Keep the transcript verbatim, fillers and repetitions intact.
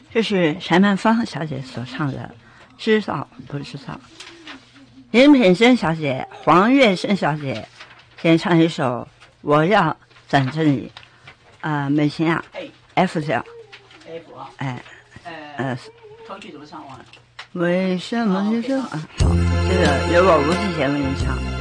这是陈曼芳小姐所唱的《知道不知道》。林品珍小姐、黄月生小姐先唱一首《我要等着你》。啊、呃，美琴啊 ，F 调 ，F 啊， 哎， 呃，头曲怎么唱完了？ 为什么你说啊？好，这个由我吴志贤为您唱。